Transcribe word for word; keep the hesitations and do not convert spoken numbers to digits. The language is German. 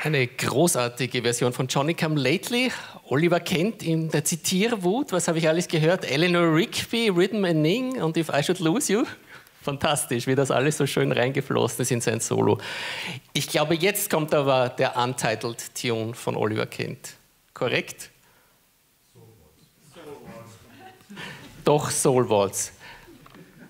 Eine großartige Version von Johnny Come Lately. Oliver Kent in der Zitierwut. Was habe ich alles gehört? Eleanor Rigby, Rhythm and Ning und If I Should Lose You. Fantastisch, wie das alles so schön reingeflossen ist in sein Solo. Ich glaube, jetzt kommt aber der Untitled Tune von Oliver Kent. Korrekt? Soul Waltz. Doch Soul Waltz.